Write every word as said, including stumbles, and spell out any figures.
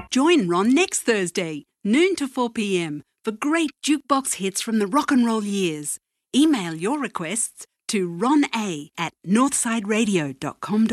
Join Ron next Thursday, noon to four p.m, for great jukebox hits from the rock and roll years. Email your requests to ron a at northside radio dot com.